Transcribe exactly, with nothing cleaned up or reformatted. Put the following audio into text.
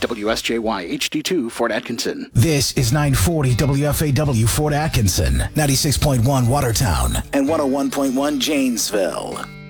W S J Y H D two, Fort Atkinson. This is nine forty W F A W Fort Atkinson, ninety-six point one Watertown, and one oh one point one Janesville.